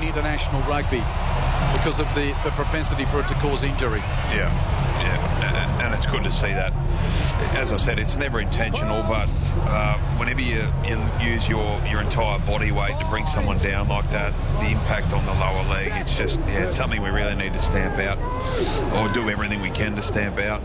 international rugby because of the propensity for it to cause injury. Yeah, and it's good to see that. As I said, it's never intentional, but whenever you use your entire body weight to bring someone down like that, the impact on the lower leg, it's just, it's something we really need to stamp out, or do everything we can to stamp out.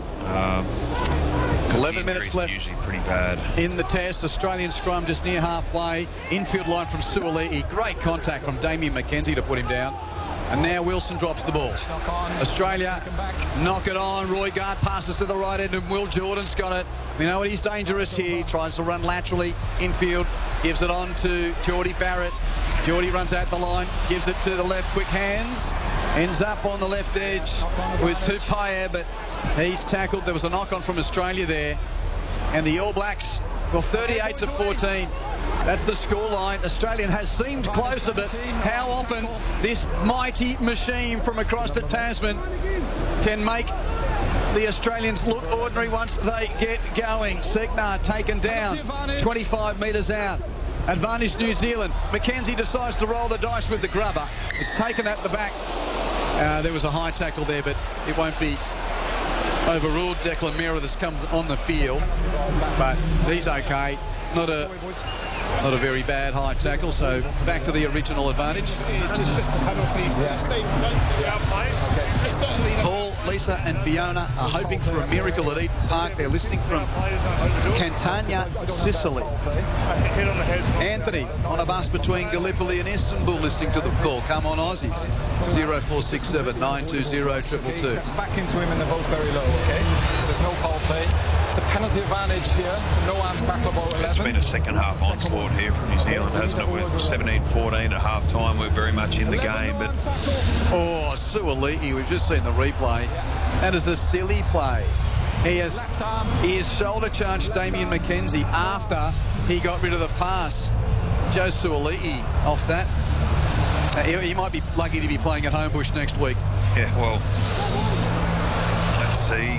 11 minutes left. Usually pretty bad. In the test, Australian scrum just near halfway. Infield line from Suoli'i. Great contact from Damien McKenzie to put him down. And now Wilson drops the ball. Australia knock it on. Roigard passes to the right end and Will Jordan's got it. We know what he's dangerous here. He tries to run laterally infield. Gives it on to Geordie Barrett. Geordie runs out the line. Gives it to the left. Quick hands. Ends up on the left edge with Tupaia, but he's tackled. There was a knock-on from Australia there. And the All Blacks, well, 38-14. That's the scoreline. Australian has seemed closer, but how often this mighty machine from across the Tasman can make the Australians look ordinary once they get going. Segnar taken down, 25 metres out. Advantage New Zealand. McKenzie decides to roll the dice with the grubber. It's taken at the back. There was a high tackle there, but it won't be overruled. Declan Mira this comes on the field, but he's okay. Not a very bad high tackle, so back to the original advantage. Paul, Lisa and Fiona are hoping for a miracle at Eden Park. They're listening from Catania, Sicily. Anthony on a bus between Gallipoli and Istanbul listening to the call. Come on, Aussies. 0467 920 222. Back into him and they're both very low, okay? So there's no foul play. It's a penalty advantage here. No arms tackleable 11. It's been a second half onslaught here from New Zealand, hasn't it? With 17-14 at half time, we're very much in the game. But Suoli'i, we've just seen the replay. That is a silly play. He has shoulder charged Damien McKenzie after he got rid of the pass. Joe Suoli'i off that. He might be lucky to be playing at Homebush next week. Yeah, well, let's see.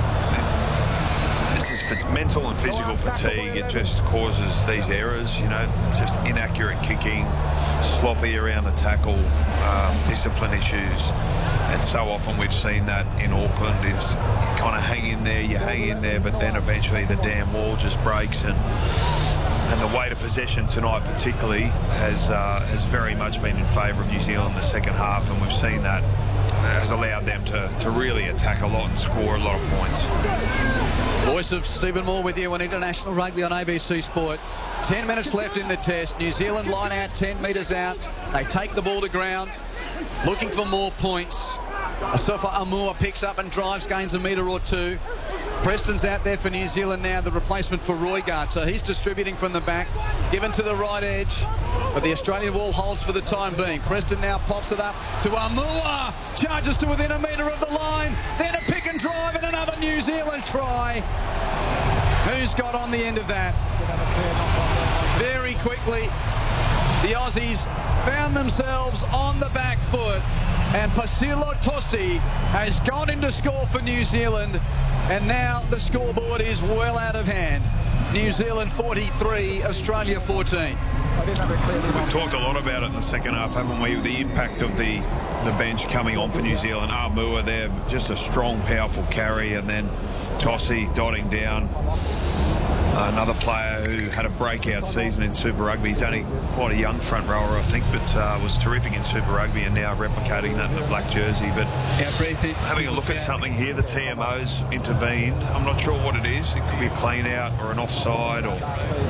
It's mental and physical fatigue. It just causes these errors, you know, just inaccurate kicking, sloppy around the tackle, discipline issues. And so often we've seen that in Auckland. It's you kind of hang in there, but then eventually the damn wall just breaks. And the weight of possession tonight particularly has very much been in favour of New Zealand in the second half, and we've seen that has allowed them to really attack a lot and score a lot of points. Voice of Stephen Moore with you on International Rugby on ABC Sport. 10 minutes left in the test. New Zealand line out 10 metres out. They take the ball to ground, looking for more points. Asafa Amua picks up and drives, gains a metre or two. Preston's out there for New Zealand now, the replacement for Roigard. So he's distributing from the back, given to the right edge. But the Australian wall holds for the time being. Preston now pops it up to Amua. Charges to within a metre of the line. Then a pick and drive and another New Zealand try. Who's got on the end of that? Very quickly, the Aussies found themselves on the back foot. And Pasilo Tosi has gone in to score for New Zealand. And now the scoreboard is well out of hand. New Zealand 43, Australia 14. We've talked a lot about it in the second half, haven't we? The impact of the bench coming on for New Zealand. Amua there, just a strong, powerful carry, and then Tosi dotting down. Another player who had a breakout season in Super Rugby. He's only quite a young front rower, I think, but was terrific in Super Rugby and now replicating that in the black jersey. But having a look at something here, the TMO's intervened. I'm not sure what it is. It could be a clean out or an offside or...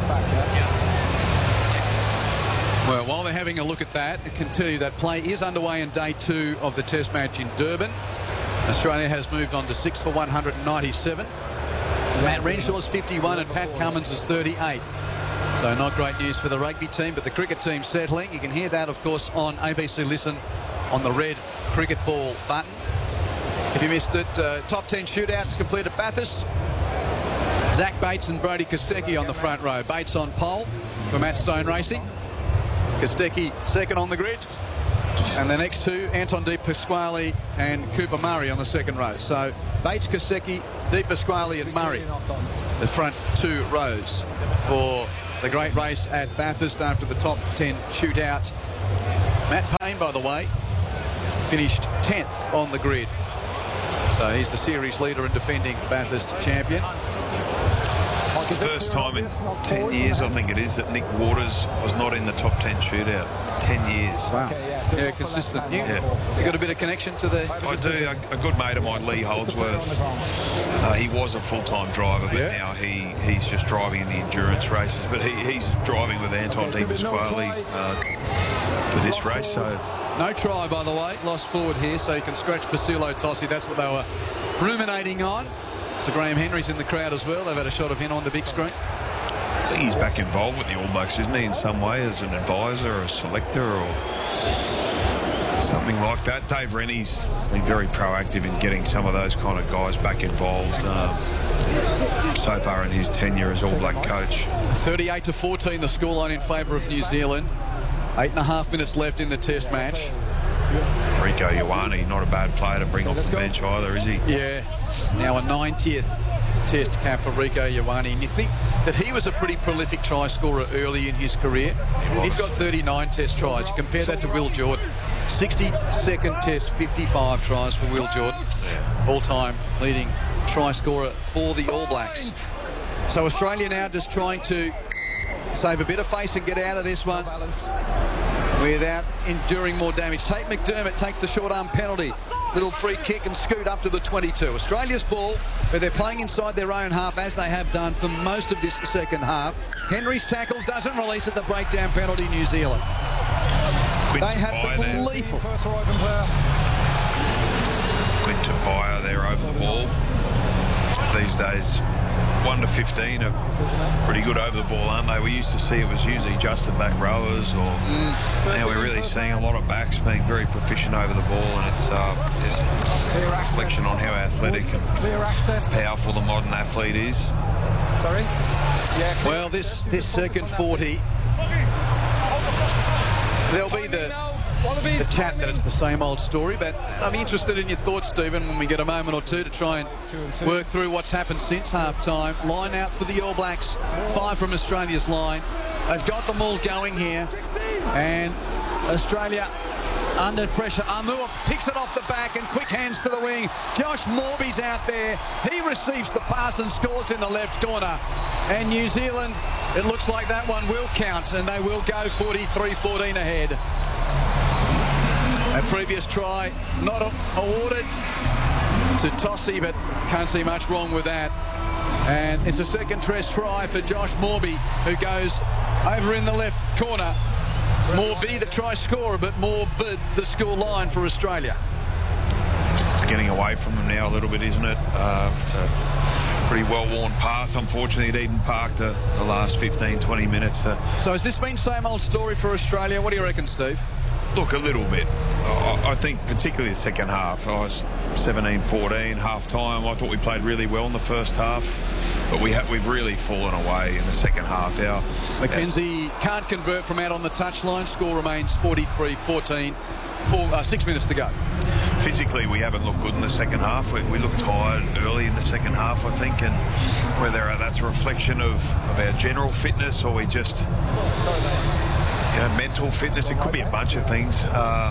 Well, while they're having a look at that, I can tell you that play is underway in day 2 of the Test match in Durban. Australia has moved on to 6 for 197. Matt Renshaw's 51 and Pat Cummins is 38. So not great news for the rugby team, but the cricket team settling. You can hear that, of course, on ABC Listen on the red cricket ball button. If you missed it, top 10 shootouts complete at Bathurst. Zach Bates and Brody Kostecki on the front row. Bates on pole for Matt Stone Racing. Kostecki second on the grid. And the next two, Anton De Pasquale and Cooper Murray on the second row. So Bates, Kostecki, De Pasquale and Murray, the front 2 rows for the great race at Bathurst after the top 10 shootout. Matt Payne, by the way, finished 10th on the grid. So he's the series leader and defending Bathurst champion. First time in 10 years, I think it is, that Nick Waters was not in the top 10 shootout. 10 years. Wow. Yeah, consistent. You got a bit of connection to the... I do. A good mate of mine, Lee Holdsworth, he was a full-time driver, but now he's just driving in the endurance races. But he's driving with Anton Di Pasquale for this race. So no try, by the way. Lost forward here, so you can scratch Basilo Tossi. That's what they were ruminating on. So Graham Henry's in the crowd as well. They've had a shot of him on the big screen. I think he's back involved with the All Blacks, isn't he, in some way, as an advisor or a selector or something like that. Dave Rennie's been very proactive in getting some of those kind of guys back involved so far in his tenure as All Black coach. 38-14 the scoreline in favour of New Zealand. 8.5 minutes left in the test match. Rieko Ioane, not a bad player to bring off the bench either, is he? Yeah, now a 90th test cap for Rieko Ioane. And you think that he was a pretty prolific try scorer early in his career. He's got 39 test tries. You compare that to Will Jordan. 62nd test, 55 tries for Will Jordan. All-time leading try scorer for the All Blacks. So Australia now just trying to save a bit of face and get out of this one without enduring more damage. Tate McDermott takes the short arm penalty. Little free kick and scoot up to the 22. Australia's ball, where they're playing inside their own half, as they have done for most of this second half. Henry's tackle doesn't release at the breakdown penalty, New Zealand. They have been lethal. Quinton Byer there over the ball. These days, 1 to 15 are pretty good over the ball, aren't they? We used to see it was usually just the back rowers, or now we're really seeing a lot of backs being very proficient over the ball, and it's a reflection on how athletic and powerful the modern athlete is. Sorry? Well, this second 40, there'll be the chat that it's the same old story, but I'm interested in your thoughts, Stephen, when we get a moment or two to try and work through what's happened since half-time. Line out for the All Blacks, 5 from Australia's line. They've got them all going here, and Australia under pressure. Amur picks it off the back and quick hands to the wing. Josh Morby's out there. He receives the pass and scores in the left corner. And New Zealand, it looks like that one will count, and they will go 43-14 ahead. A previous try not awarded to Tossi, but can't see much wrong with that. And it's a second test try for Josh Morby, who goes over in the left corner. Morby, the try scorer, but Morby, the score line for Australia. It's getting away from them now a little bit, isn't it? It's a pretty well-worn path. Unfortunately, at Eden Park, the last 15-20 minutes. So has this been same old story for Australia? What do you reckon, Steve? Look, a little bit. I think particularly the second half. I was 17-14, half-time. I thought we played really well in the first half, but we've really fallen away in the second half. Mackenzie can't convert from out on the touchline. Score remains 43-14. 6 minutes to go. Physically, we haven't looked good in the second half. We looked tired early in the second half, I think, and whether that's a reflection of our general fitness or we just... mental fitness, it could be a bunch of things.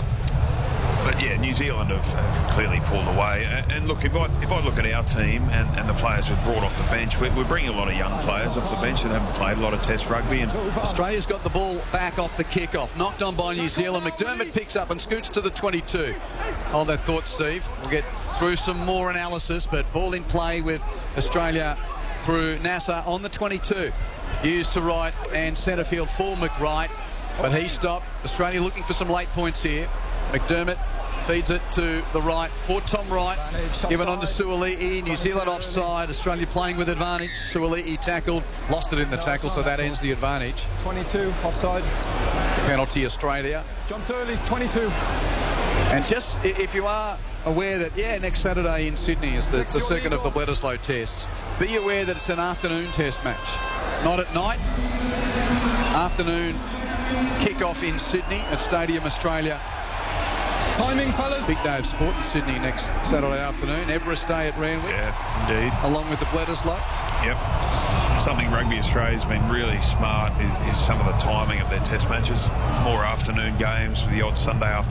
But yeah, New Zealand have clearly pulled away. And look, if I look at our team and the players we've brought off the bench, we're bringing a lot of young players off the bench that haven't played a lot of Test rugby. And Australia's got the ball back off the kick-off. Knocked on by New Zealand. McDermott picks up and scoots to the 22. Hold that thought, Steve. We'll get through some more analysis, but ball in play with Australia through Nasser on the 22. Used to right and centre field for McWright. But he stopped. Australia looking for some late points here. McDermott feeds it to the right for Tom Wright. Given on to Suoli'i. New Zealand offside. Australia playing with advantage. Suoli'i tackled. Lost it in the tackle, so that ends the advantage. 22 offside. Penalty Australia. Jumped early, 22. And just if you are aware that, next Saturday in Sydney is the second of the Bledisloe tests, be aware that it's an afternoon test match. Not at night. Afternoon kick-off in Sydney at Stadium Australia. Timing, fellas. Big day of sport in Sydney next Saturday afternoon. Everest Day at Randwick. Yeah, indeed. Along with the Bledisloe. Yep. something Rugby Australia's been really smart is some of the timing of their test matches. More afternoon games with the odd Sunday afternoon